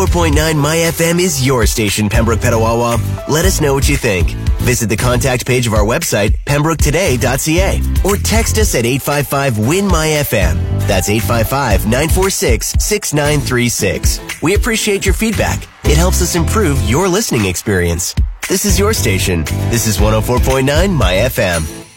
104.9 My FM is your station, Pembroke Petawawa. Let us know what you think. Visit the contact page of our website, pembroketoday.ca, or text us at 855-WIN-MY-FM. That's 855-946-6936. We appreciate your feedback. It helps us improve your listening experience. This is your station. This is 104.9 My FM.